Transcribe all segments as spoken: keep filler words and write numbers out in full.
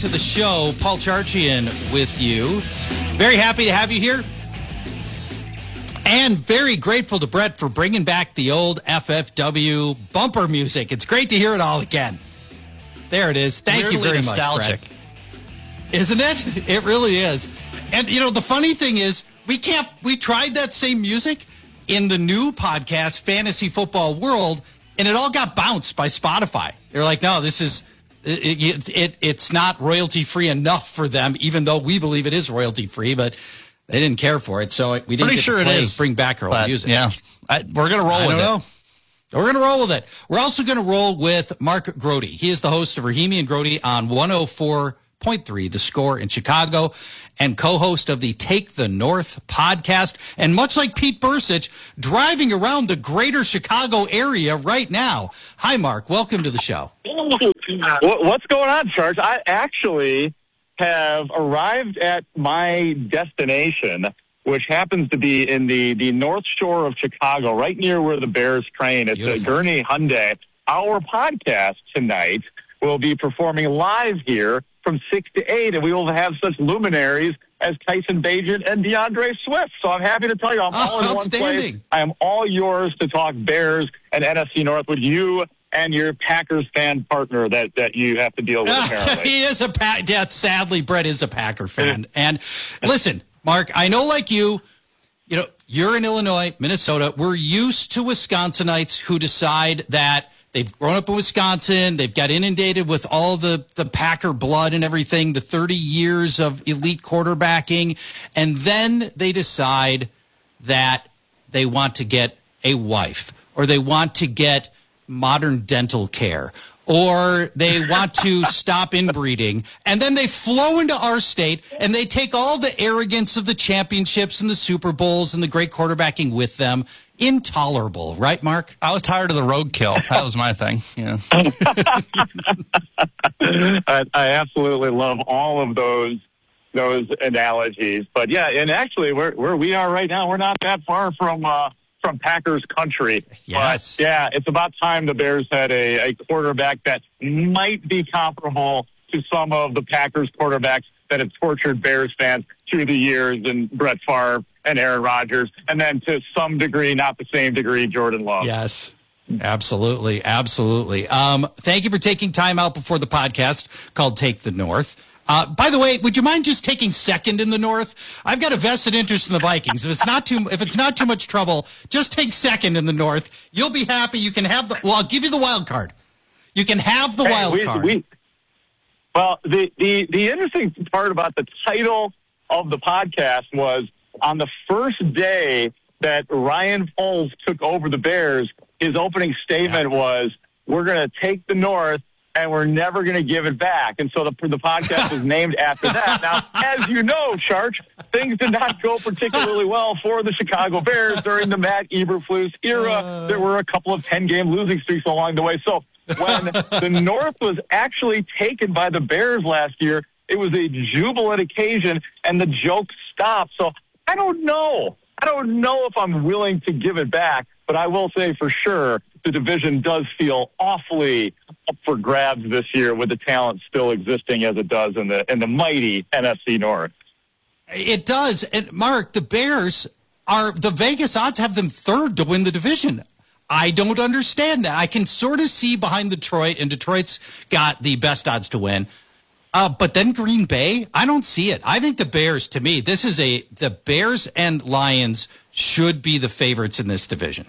to the show. Paul Charchian with you. Very happy to have you here. And very grateful to Brett for bringing back the old F F W bumper music. It's great to hear it all again. There it is. Thank you very nostalgic. much, Brett. Isn't it? It really is. And, you know, the funny thing is, we can't, we tried that same music in the new podcast, Fantasy Football World, and it all got bounced by Spotify. They're like, no, this is, it, it, it it's not royalty-free enough for them, even though we believe it is royalty-free, but they didn't care for it, so we didn't Pretty get sure to play, it is, bring back our old music. Yeah, I, we're going to roll I with don't it. Know. We're going to roll with it. We're also going to roll with Mark Grody. He is the host of Rahimi and Grody on one oh four point three, The Score in Chicago, and co-host of the Take the North podcast. And much like Pete Bursich, driving around the greater Chicago area right now. Hi, Mark. Welcome to the show. What's going on, Charles? I actually have arrived at my destination, which happens to be in the, the North Shore of Chicago, right near where the Bears train. It's a Gurney Hyundai. Our podcast tonight will be performing live here from six to eight, and we will have such luminaries as Tyson Bagent and DeAndre Swift. So I'm happy to tell you I'm all oh, in one place. I am all yours to talk Bears and N F C North with you and your Packers fan partner that, that you have to deal with, apparently. He is a Pack. Yeah, sadly, Brett is a Packer fan. And listen, Mark, I know like you, you know, you're in Illinois, Minnesota. We're used to Wisconsinites who decide that they've grown up in Wisconsin. They've got inundated with all the, the Packer blood and everything, the thirty years of elite quarterbacking. And then they decide that they want to get a wife, or they want to get modern dental care, or they want to stop inbreeding. And then they flow into our state and they take all the arrogance of the championships and the Super Bowls and the great quarterbacking with them. Intolerable, right, Mark? I was tired of the roadkill. That was my thing. Yeah. I, I absolutely love all of those those analogies. But yeah, and actually, where where we are right now, we're not that far from uh, from Packers country. Yes. But yeah, it's about time the Bears had a, a quarterback that might be comparable to some of the Packers quarterbacks that have tortured Bears fans through the years, and Brett Favre and Aaron Rodgers, and then to some degree, not the same degree, Jordan Love. Yes, absolutely, absolutely. Um, thank you for taking time out before the podcast called Take the North. Uh, by the way, would you mind just taking second in the North? I've got a vested interest in the Vikings. If it's not too, if it's not too much trouble, just take second in the North. You'll be happy. You can have the. Well, I'll give you the wild card. You can have the hey, wild we, card. We, well, the, the the interesting part about the title of the podcast was, on the first day that Ryan Poles took over the Bears, his opening statement yeah. was, we're going to take the North and we're never going to give it back. And so the, the podcast was named after that. Now, as you know, Charch, things did not go particularly well for the Chicago Bears during the Matt Eberflus era. Uh... There were a couple of ten-game losing streaks along the way. So when the North was actually taken by the Bears last year, it was a jubilant occasion, and the joke stopped. So I don't know. I don't know if I'm willing to give it back, but I will say for sure the division does feel awfully up for grabs this year, with the talent still existing as it does in the in the mighty N F C North. It does. And Mark, the Bears are, the Vegas odds have them third to win the division. I don't understand that. I can sort of see behind Detroit, and Detroit's got the best odds to win. Uh, but then Green Bay, I don't see it. I think the Bears, to me, this is a, the Bears and Lions should be the favorites in this division.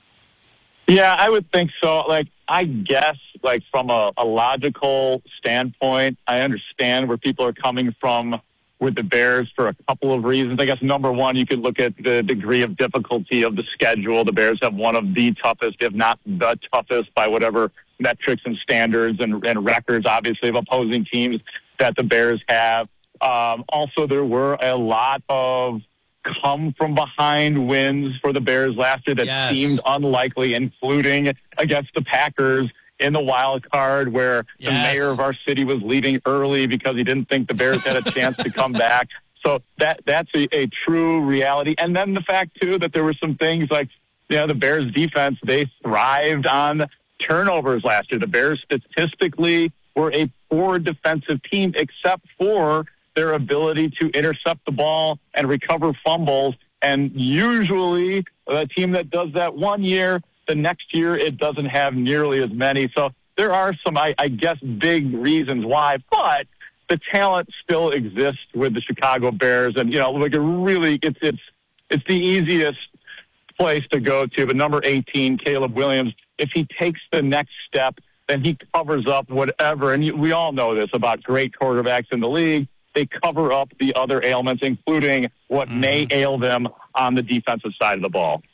Yeah, I would think so. Like, I guess, like, from a, a logical standpoint, I understand where people are coming from with the Bears for a couple of reasons. I guess, number one, you could look at the degree of difficulty of the schedule. The Bears have one of the toughest, if not the toughest, by whatever metrics and standards and, and records, obviously, of opposing teams that the Bears have. Um, also, there were a lot of come-from-behind wins for the Bears last year that yes. seemed unlikely, including against the Packers in the wild card, where yes. the mayor of our city was leaving early because he didn't think the Bears had a chance to come back. So that that's a, a true reality. And then the fact, too, that there were some things like, you know, the Bears defense, they thrived on turnovers last year. The Bears statistically were a poor defensive team except for their ability to intercept the ball and recover fumbles. And usually a team that does that one year, the next year it doesn't have nearly as many. So there are some, I, I guess, big reasons why, but the talent still exists with the Chicago Bears. And, you know, like it really, it's, it's, it's the easiest place to go to. But number eighteen, Caleb Williams, if he takes the next step, then he covers up whatever. And we all know this about great quarterbacks in the league. They cover up the other ailments, including what mm. may ail them on the defensive side of the ball.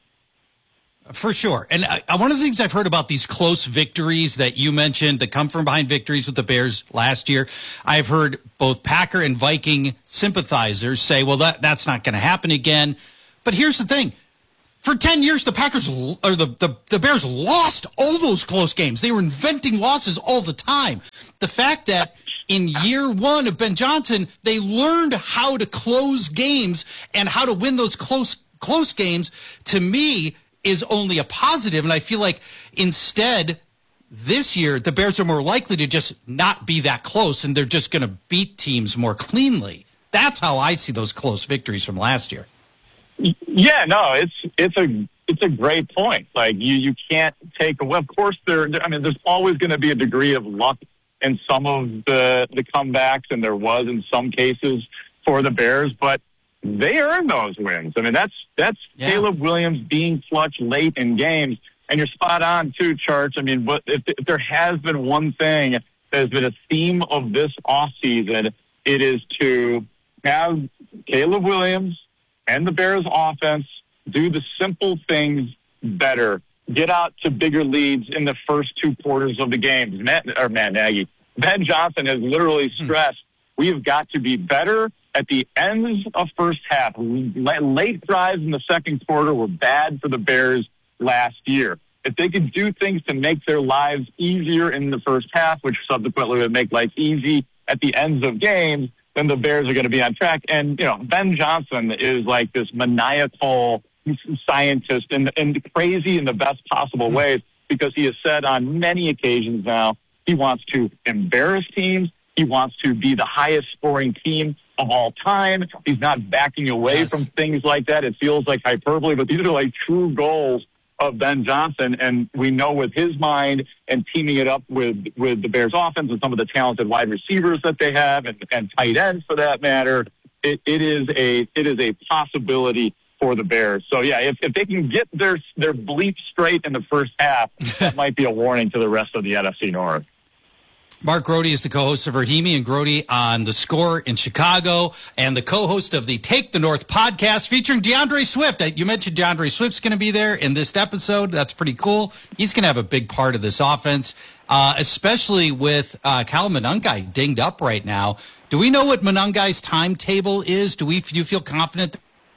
For sure. And I, one of the things I've heard about these close victories that you mentioned, the come from behind victories with the Bears last year, I've heard both Packer and Viking sympathizers say, well, that that's not going to happen again. But here's the thing. For ten years, the Packers or the, the, the Bears lost all those close games. They were inventing losses all the time. The fact that in year one of Ben Johnson, they learned how to close games and how to win those close close games, to me, is only a positive. And I feel like instead, this year, the Bears are more likely to just not be that close, and they're just going to beat teams more cleanly. That's how I see those close victories from last year. Yeah, no, it's it's a it's a great point. Like you, you can't take away. Of course, there. I mean, there's always going to be a degree of luck in some of the the comebacks, and there was in some cases for the Bears, but they earned those wins. I mean, that's that's yeah. Caleb Williams being clutch late in games, and you're spot on too, Charch. I mean, but if, if there has been one thing that has been a theme of this offseason, it is to have Caleb Williams and the Bears offense do the simple things better, get out to bigger leads in the first two quarters of the game. Matt, or Matt Nagy, Ben Johnson has literally stressed, we have got to be better at the ends of first half. Late drives in the second quarter were bad for the Bears last year. If they could do things to make their lives easier in the first half, which subsequently would make life easy at the ends of games, then the Bears are going to be on track. And, you know, Ben Johnson is like this maniacal scientist and, and crazy in the best possible ways, because he has said on many occasions now he wants to embarrass teams. He wants to be the highest scoring team of all time. He's not backing away yes. from things like that. It feels like hyperbole, but these are like true goals of Ben Johnson. And we know with his mind and teaming it up with, with the Bears offense and some of the talented wide receivers that they have and, and tight ends for that matter, it, it is a, it is a possibility for the Bears. So yeah, if, if they can get their, their bleep straight in the first half, that might be a warning to the rest of the N F C North. Mark Grote is the co-host of Rahimi and Grote on The Score in Chicago, and the co-host of the Take the North podcast featuring DeAndre Swift. You mentioned DeAndre Swift's going to be there in this episode. That's pretty cool. He's going to have a big part of this offense, uh, especially with uh, Kyle Monangai dinged up right now. Do we know what Monangai's timetable is? Do we? Do you feel confident?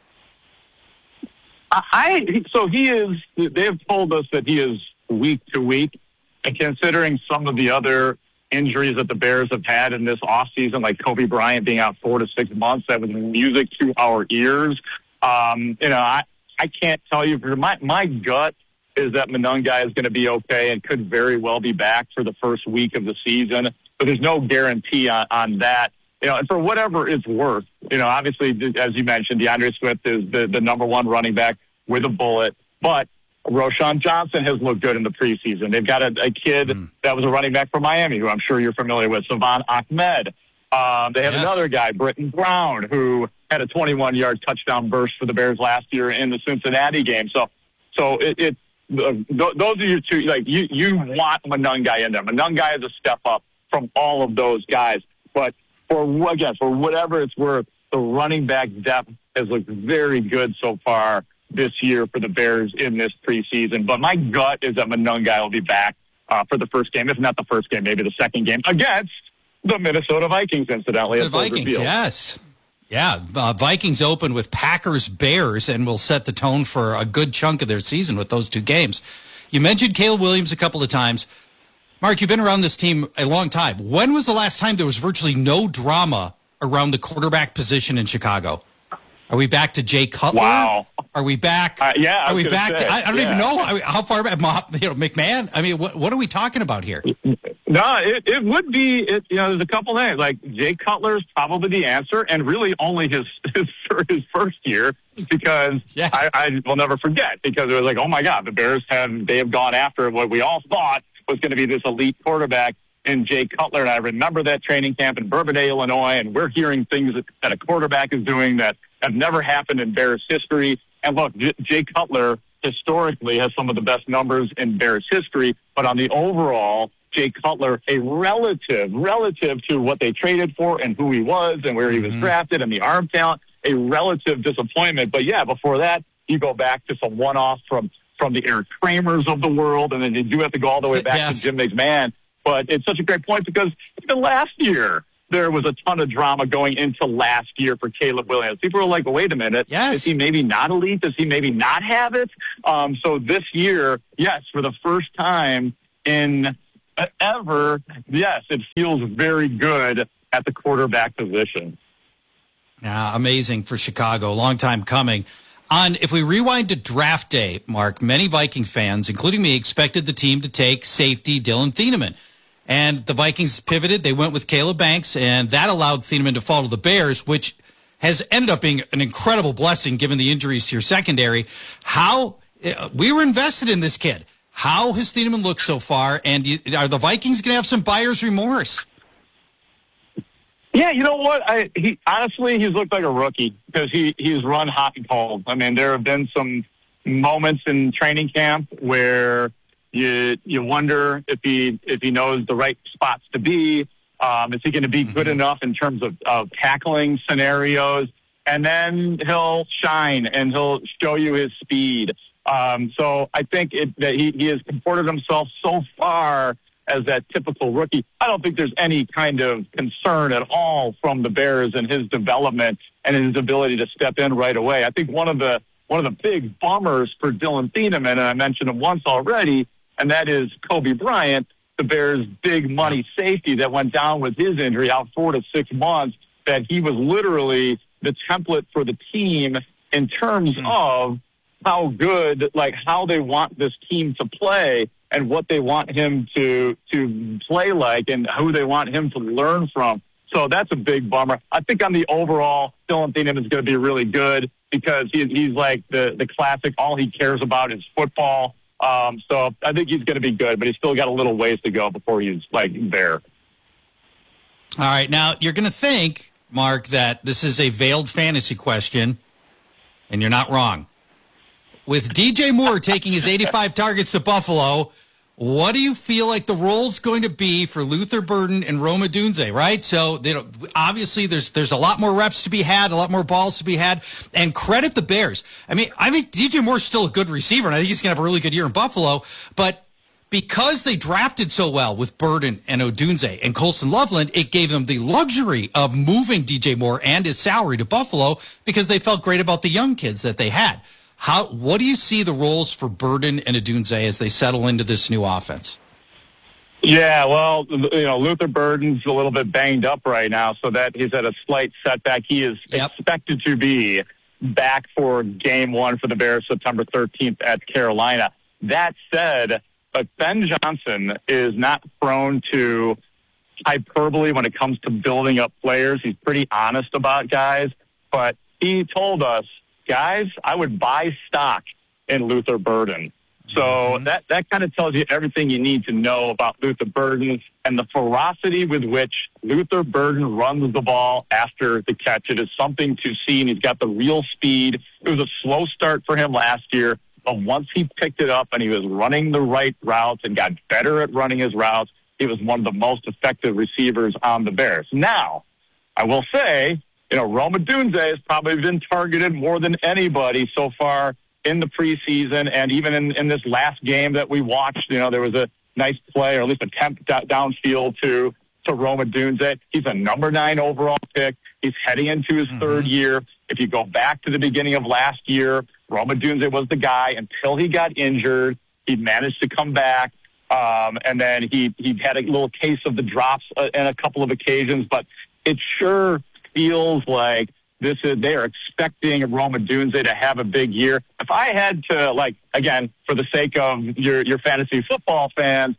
I so he is. They have told us that he is week to week, and considering some of the other injuries that the Bears have had in this offseason, like Kobe Bryant being out four to six months, that was music to our ears. Um, you know, I, I can't tell you. My, my gut is that Monangai is going to be okay and could very well be back for the first week of the season, but there's no guarantee on, on that. You know, and for whatever it's worth, you know, obviously, as you mentioned, DeAndre Swift is the, the number one running back with a bullet, but Roschon Johnson has looked good in the preseason. They've got a, a kid mm. that was a running back from Miami, who I'm sure you're familiar with, Savon Ahmed. Um, they have yes. another guy, Britton Brown, who had a twenty-one-yard touchdown burst for the Bears last year in the Cincinnati game. So, so it, it uh, th- those are your two. Like you, you want Monangai in there. Monangai is a step up from all of those guys. But for again, for whatever it's worth, the running back depth has looked very good so far this year for the Bears in this preseason. But my gut is that Monangai will be back uh, for the first game, if not the first game, maybe the second game, against the Minnesota Vikings, incidentally. The Vikings, yes. Yeah, uh, Vikings open with Packers-Bears, and will set the tone for a good chunk of their season with those two games. You mentioned Caleb Williams a couple of times. Mark, you've been around this team a long time. When was the last time there was virtually no drama around the quarterback position in Chicago? Are we back to Jay Cutler? Wow. Are we back? Uh, yeah. Are we back? Say, to, I, I don't yeah. even know how, how far back. You know, McMahon. I mean, what what are we talking about here? No, it, it would be, it, you know, there's a couple names. Like, Jay Cutler is probably the answer, and really only his his, his first year, because yeah. I, I will never forget, because it was like, oh, my God, the Bears have, they have gone after what we all thought was going to be this elite quarterback in Jay Cutler. And I remember that training camp in Bourbonnais, Illinois, and we're hearing things that, that a quarterback is doing that have never happened in Bears history. And look, J- Jay Cutler historically has some of the best numbers in Bears history, but on the overall, Jay Cutler, a relative, relative to what they traded for and who he was and where he was mm-hmm. drafted and the arm talent, a relative disappointment. But yeah, before that, you go back to some one-offs from, from the Eric Kramers of the world, and then you do have to go all the way back yes. to Jim McMahon. But it's such a great point, because even last year, there was a ton of drama going into last year for Caleb Williams. People were like, well, wait a minute. Yes. Is he maybe not elite? Does he maybe not have it? Um, so this year, yes, for the first time in ever, yes, it feels very good at the quarterback position. Yeah, amazing for Chicago. Long time coming. On, if we rewind to draft day, Mark, many Viking fans, including me, expected the team to take safety Dylan Thieneman. And the Vikings pivoted. They went with Caleb Banks, and that allowed Thieneman to fall to the Bears, which has ended up being an incredible blessing given the injuries to your secondary. How uh, we were invested in this kid. How has Thieneman looked so far, and you, are the Vikings going to have some buyer's remorse? Yeah, you know what? I he honestly, he's looked like a rookie, because he, he's run hot and cold. I mean, there have been some moments in training camp where you you wonder if he if he knows the right spots to be. Um, is he going to be good enough in terms of, of tackling scenarios? And then he'll shine and he'll show you his speed. Um, so I think it, that he, he has comported himself so far as that typical rookie. I don't think there's any kind of concern at all from the Bears and his development and his ability to step in right away. I think one of the one of the big bummers for Dylan Thieneman, and I mentioned him once already, and that is Kobe Bryant, the Bears' big money safety that went down with his injury out four to six months, that he was literally the template for the team in terms mm. of how good, like how they want this team to play and what they want him to to play like and who they want him to learn from. So that's a big bummer. I think on the overall, Dylan Thieneman is going to be really good, because he, he's like the, the classic, all he cares about is football. Um, so I think he's going to be good, but he's still got a little ways to go before he's like there. All right. Now, you're going to think, Mark, that this is a veiled fantasy question, and you're not wrong. With D J Moore taking his eighty-five targets to Buffalo, what do you feel like the role's going to be for Luther Burden and Rome Odunze, right? So, you know, obviously there's there's a lot more reps to be had, a lot more balls to be had, and credit the Bears. I mean, I think D J Moore's still a good receiver, and I think he's going to have a really good year in Buffalo, but because they drafted so well with Burden and Odunze and Colston Loveland, it gave them the luxury of moving D J Moore and his salary to Buffalo because they felt great about the young kids that they had. How? What do you see the roles for Burden and Odunze as they settle into this new offense? Yeah, well, you know, Luther Burden's a little bit banged up right now, so that he's at a slight setback. He is yep. expected to be back for game one for the Bears September thirteenth at Carolina. That said, but Ben Johnson is not prone to hyperbole when it comes to building up players. He's pretty honest about guys, but he told us, guys, I would buy stock in Luther Burden. So mm-hmm. that, that kind of tells you everything you need to know about Luther Burden and the ferocity with which Luther Burden runs the ball after the catch. It is something to see, and he's got the real speed. It was a slow start for him last year, but once he picked it up and he was running the right routes and got better at running his routes, he was one of the most effective receivers on the Bears. Now, I will say, you know, Rome Odunze has probably been targeted more than anybody so far in the preseason, and even in, in this last game that we watched, you know, there was a nice play, or at least attempt downfield to to Rome Odunze. He's a number nine overall pick. He's heading into his mm-hmm. third year. If you go back to the beginning of last year, Rome Odunze was the guy until he got injured. He managed to come back, um, and then he he had a little case of the drops uh, in a couple of occasions, but it sure feels like this is, they are expecting Rome Odunze to have a big year. If I had to, like, again, for the sake of your, your fantasy football fans,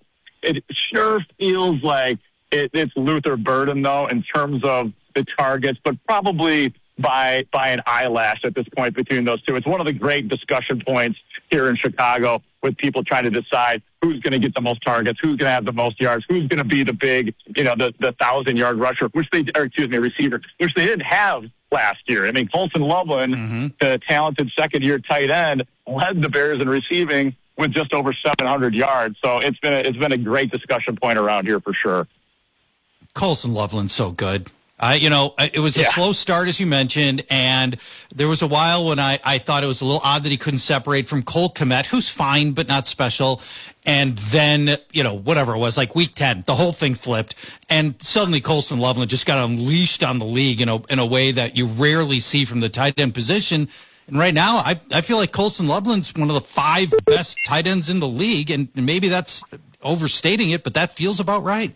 It sure feels like it, it's Luther Burden, though, in terms of the targets, but probably by by an eyelash at this point between those two. It's one of the great discussion points here in Chicago with people trying to decide who's going to get the most targets, who's going to have the most yards, who's going to be the big, you know, the, the thousand-yard rusher, which they, or excuse me, receiver, which they didn't have last year. I mean, Colson Loveland, mm-hmm. the talented second-year tight end, led the Bears in receiving with just over seven hundred yards. So it's been a, it's been a great discussion point around here for sure. Colson Loveland's so good. I, you know, it was a yeah. slow start, as you mentioned, and there was a while when I, I thought it was a little odd that he couldn't separate from Colt Kmet, who's fine but not special. And then, you know, whatever it was, like week ten, the whole thing flipped, and suddenly Colson Loveland just got unleashed on the league in a, in a way that you rarely see from the tight end position. And right now, I, I feel like Colson Loveland's one of the five best tight ends in the league, and maybe that's overstating it, but that feels about right.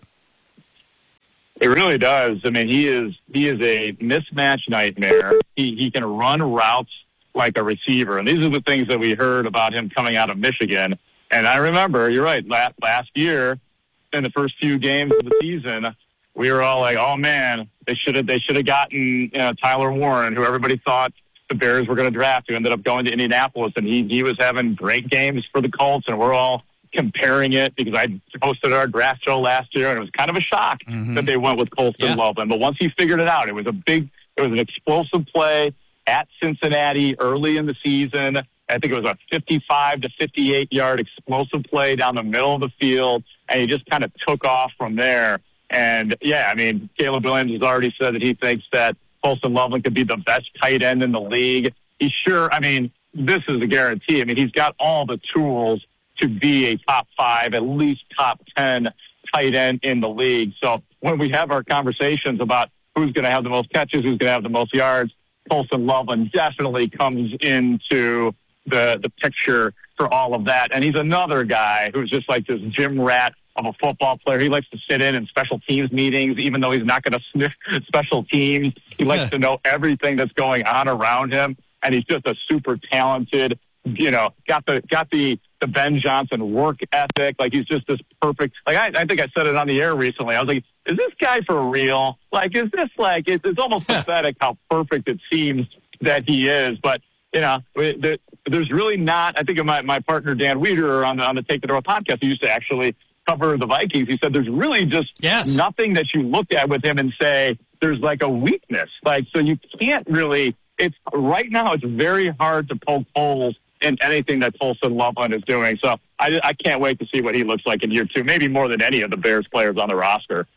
It really does. I mean, he is he is a mismatch nightmare. He he can run routes like a receiver, and these are the things that we heard about him coming out of Michigan. And I remember, you're right, last, last year in the first few games of the season, we were all like, "Oh man, they should have they should have gotten you know, Tyler Warren, who everybody thought the Bears were going to draft, who ended up going to Indianapolis, and he he was having great games for the Colts, and we're all comparing it because I hosted our draft show last year, and it was kind of a shock mm-hmm. that they went with Colson yeah. Loveland. But once he figured it out, it was a big, it was an explosive play at Cincinnati early in the season. I think it was a fifty-five to fifty-eight yard explosive play down the middle of the field, and he just kind of took off from there. And yeah, I mean, Caleb Williams has already said that he thinks that Colson Loveland could be the best tight end in the league. He's sure, I mean, this is a guarantee. I mean, he's got all the tools to be a top five, at least top ten tight end in the league. So when we have our conversations about who's going to have the most catches, who's going to have the most yards, Colson Loveland definitely comes into the the picture for all of that. And he's another guy who's just like this gym rat of a football player. He likes to sit in in special teams meetings, even though he's not going to sniff special teams. He likes yeah. to know everything that's going on around him. And he's just a super talented, you know, got the got the the Ben Johnson work ethic. Like, he's just this perfect. Like, I, I think I said it on the air recently. I was like, is this guy for real? Like, is this like, it's, it's almost pathetic how perfect it seems that he is. But, you know, there, there's really not, I think of my, my partner, Dan Weeder, on the, on the Take the North podcast, who used to actually cover the Vikings. He said there's really just yes. nothing that you look at with him and say there's like a weakness. Like, so you can't really, it's right now, it's very hard to poke holes in anything that Colson Loveland is doing. So I, I can't wait to see what he looks like in year two, maybe more than any of the Bears players on the roster.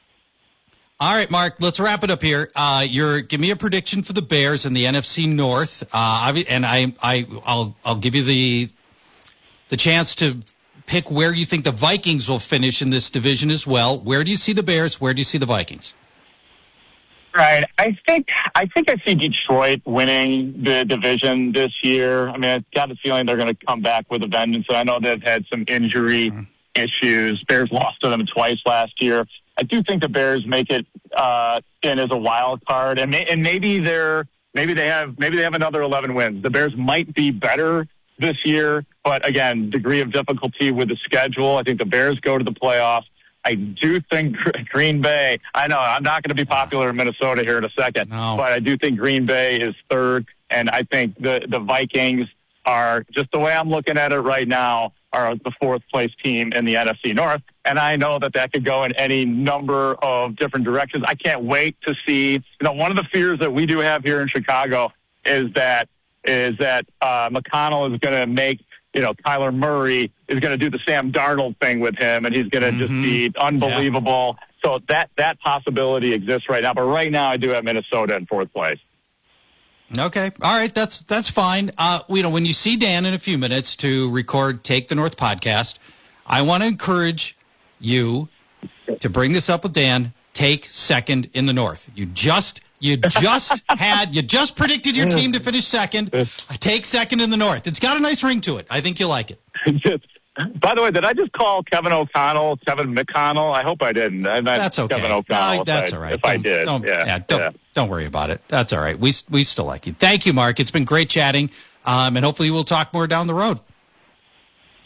All right, Mark, let's wrap it up here. Uh, you're give me a prediction for the Bears in the N F C North. Uh, and I, I, I'll, I'll give you the, the chance to pick where you think the Vikings will finish in this division as well. Where do you see the Bears? Where do you see the Vikings? Right. I think I think I see Detroit winning the division this year. I mean, I've got a feeling they're going to come back with a vengeance. I know they've had some injury mm-hmm. issues. Bears lost to them twice last year. I do think the Bears make it uh, in as a wild card, and may, and maybe they're maybe they have maybe they have another eleven wins. The Bears might be better this year, but again, degree of difficulty with the schedule. I think the Bears go to the playoffs. I do think Green Bay, I know I'm not going to be popular in Minnesota here in a second, no. but I do think Green Bay is third, and I think the, the Vikings are, just the way I'm looking at it right now, are the fourth place team in the N F C North. And I know that that could go in any number of different directions. I can't wait to see, you know, one of the fears that we do have here in Chicago is that, is that uh, McConnell is going to make, you know, Kyler Murray is going to do the Sam Darnold thing with him, and he's going to mm-hmm. just be unbelievable. Yeah. So that that possibility exists right now. But right now, I do have Minnesota in fourth place. Okay. All right. That's that's fine. Uh, you know, when you see Dan in a few minutes to record Take the North podcast, I want to encourage you to bring this up with Dan. Take second in the North. You just you just had you just predicted your team to finish second. Take second in the North. It's got a nice ring to it. I think you'll like it. By the way, did I just call Kevin O'Connell Kevin McConnell? I hope I didn't. I that's okay. Kevin O'Connell. No, that's I, all right. If don't, I did, don't, yeah, yeah, don't, yeah. don't worry about it. That's all right. We we still like you. Thank you, Mark. It's been great chatting, um, and hopefully we'll talk more down the road.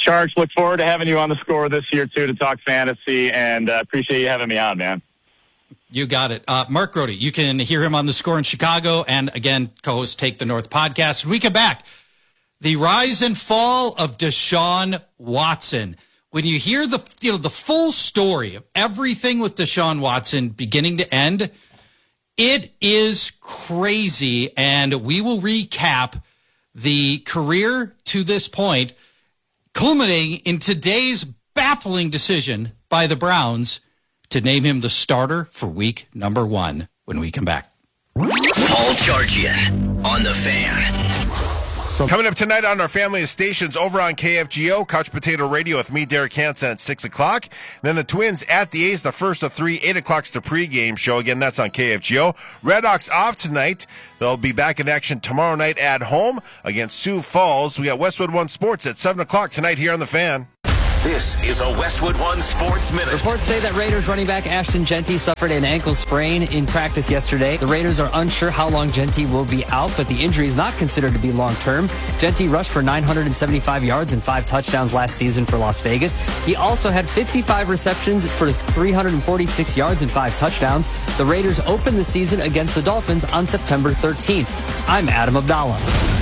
Charge, look forward to having you on the score this year, too, to talk fantasy, and uh, appreciate you having me on, man. You got it. Uh, Mark Grote, you can hear him on the score in Chicago, and again, co-host Take the North podcast. When we come back, the rise and fall of Deshaun Watson. When you hear the you know the full story of everything with Deshaun Watson beginning to end, it is crazy, and we will recap the career to this point, culminating in today's baffling decision by the Browns to name him the starter for week number one when we come back. Paul Charchian on The Fan. Coming up tonight on our family of stations over on K F G O, Couch Potato Radio with me, Derek Hansen, at six o'clock. Then the Twins at the A's, the first of three, eight o'clock's the pregame show. Again, that's on K F G O. Red Hawks off tonight. They'll be back in action tomorrow night at home against Sioux Falls. We got Westwood One Sports at seven o'clock tonight here on The Fan. This is a Westwood One Sports Minute. Reports say that Raiders running back Ashton Jeanty suffered an ankle sprain in practice yesterday. The Raiders are unsure how long Jeanty will be out, but the injury is not considered to be long-term. Jeanty rushed for nine hundred seventy-five yards and five touchdowns last season for Las Vegas. He also had fifty-five receptions for three hundred forty-six yards and five touchdowns. The Raiders opened the season against the Dolphins on September thirteenth. I'm Adam Abdallah.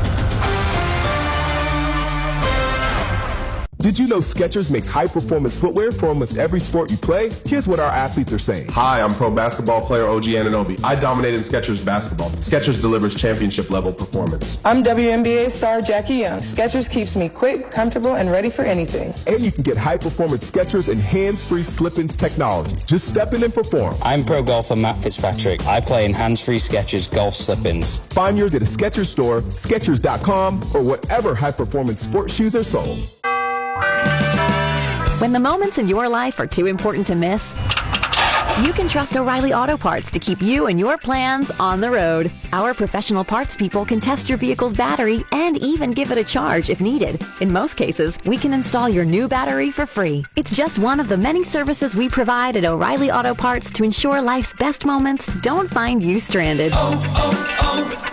Did you know Skechers makes high-performance footwear for almost every sport you play? Here's what our athletes are saying. Hi, I'm pro basketball player O G Anunoby. I dominated Skechers basketball. Skechers delivers championship-level performance. I'm W N B A star Jackie Young. Skechers keeps me quick, comfortable, and ready for anything. And you can get high-performance Skechers and hands-free slip-ins technology. Just step in and perform. I'm pro golfer Matt Fitzpatrick. I play in hands-free Skechers golf slip-ins. Find yours at a Skechers store, Skechers dot com, or whatever high-performance sports shoes are sold. When the moments in your life are too important to miss, you can trust O'Reilly Auto Parts to keep you and your plans on the road. Our professional parts people can test your vehicle's battery and even give it a charge if needed. In most cases, we can install your new battery for free. It's just one of the many services we provide at O'Reilly Auto Parts to ensure life's best moments don't find you stranded. Oh,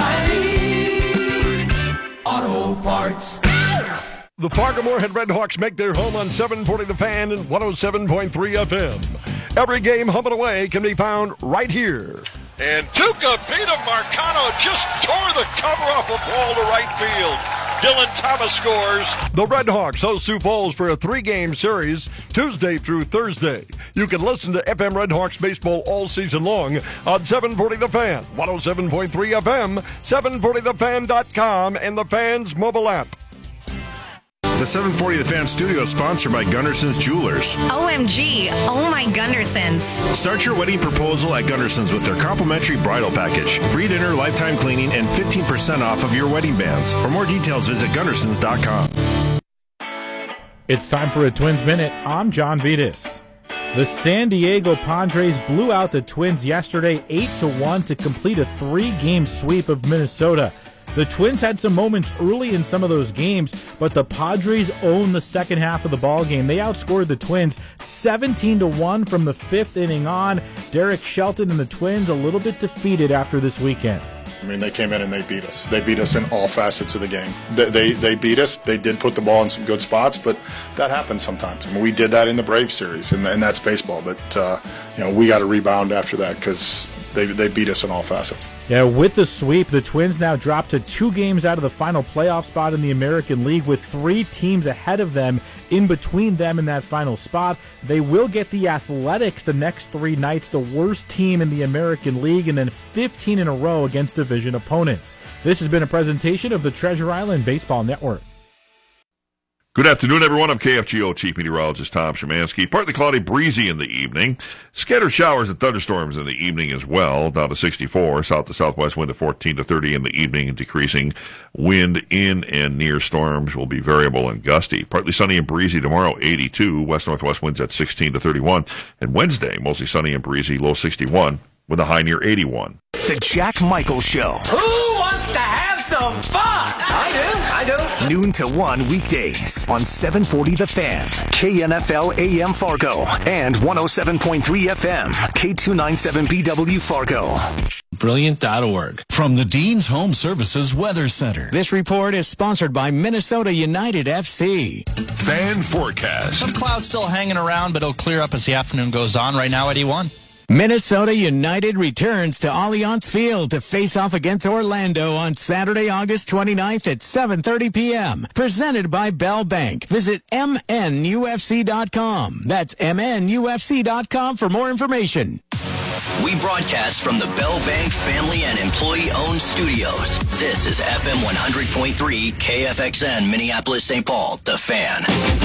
oh, oh, O'Reilly Auto Parts. The Fargo-Moorhead Redhawks make their home on seven forty The Fan and one oh seven point three F M. Every game home and away can be found right here. And Tuca Peter Marcano just tore the cover off a ball to right field. Dylan Thomas scores. The Redhawks host Sioux Falls for a three-game series, Tuesday through Thursday. You can listen to F M Redhawks baseball all season long on seven forty The Fan, one oh seven point three F M, seven forty the fan dot com, and the Fan's mobile app. The seven forty The Fan studio is sponsored by Gunderson's Jewelers. O M G, oh my Gundersons. Start your wedding proposal at Gunderson's with their complimentary bridal package. Free dinner, lifetime cleaning, and fifteen percent off of your wedding bands. For more details, visit Gundersons dot com. It's time for a Twins Minute. I'm John Vitas. The San Diego Padres blew out the Twins yesterday eight to one to complete a three-game sweep of Minnesota. The Twins had some moments early in some of those games, but the Padres owned the second half of the ballgame. They outscored the Twins seventeen to one from the fifth inning on. Derek Shelton and the Twins a little bit defeated after this weekend. I mean, they came in and they beat us. They beat us in all facets of the game. They, they, they beat us. They did put the ball in some good spots, but that happens sometimes. I mean, we did that in the Braves series, and, and that's baseball. But, uh, you know, we got to rebound after that because they, they beat us in all facets. Yeah, with the sweep, the Twins now drop to two games out of the final playoff spot in the American League with three teams ahead of them in between them in that final spot. They will get the Athletics the next three nights, the worst team in the American League, and then fifteen in a row against division opponents. This has been a presentation of the Treasure Island Baseball Network. Good afternoon, everyone. I'm K F G O Chief Meteorologist Tom Szymanski. Partly cloudy, breezy in the evening. Scattered showers and thunderstorms in the evening as well. Down to sixty-four. South to southwest wind of fourteen to thirty in the evening. Decreasing wind in and near storms will be variable and gusty. Partly sunny and breezy tomorrow, eighty-two. West-northwest winds at sixteen to thirty-one. And Wednesday, mostly sunny and breezy, low sixty-one with a high near eighty-one. The Jack Michael Show. Who wants to have some fun? I do, I do. Noon to one weekdays on seven forty The Fan, K N F L A M Fargo, and one oh seven point three F M, K two ninety-seven B W Fargo. brilliant dot org. From the Dean's Home Services Weather Center. This report is sponsored by Minnesota United F C. Fan forecast. Some clouds still hanging around, but it'll clear up as the afternoon goes on. Right now, eighty-one. Minnesota United returns to Allianz Field to face off against Orlando on Saturday, August twenty-ninth at seven thirty p.m. Presented by Bell Bank. Visit M N U F C dot com. That's M N U F C dot com for more information. We broadcast from the Bell Bank family and employee-owned studios. This is F M one hundred point three K F X N, Minneapolis, Saint Paul, The Fan.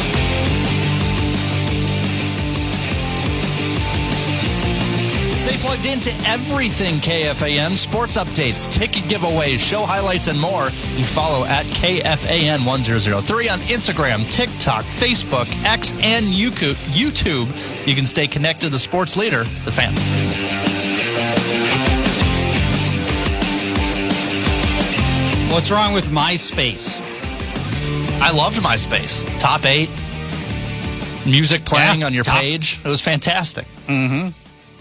Stay plugged into everything K F A N, sports updates, ticket giveaways, show highlights, and more. You follow at K F A N one thousand three on Instagram, TikTok, Facebook, X, and YouTube. You can stay connected to the sports leader, The Fan. What's wrong with MySpace? I loved MySpace. Top eight. Music playing Yeah, on your top. page. It was fantastic. Mm-hmm.